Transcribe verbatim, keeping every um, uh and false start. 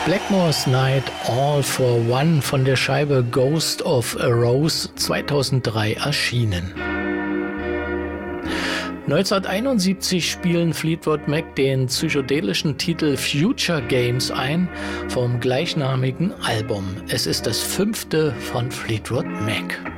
Blackmore's Night All for One von der Scheibe Ghost of a Rose zweitausenddrei erschienen. neunzehnhunderteinundsiebzig spielen Fleetwood Mac den psychedelischen Titel Future Games ein vom gleichnamigen Album. Es ist das fünfte von Fleetwood Mac.